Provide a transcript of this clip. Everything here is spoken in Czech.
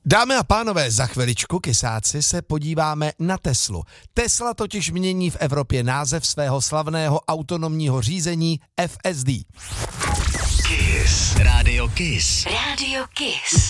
Dámy a pánové, za chviličku, kysáci, se podíváme na Teslu. Tesla totiž mění v Evropě název svého slavného autonomního řízení FSD. Kiss. Radio Kiss. Radio Kiss.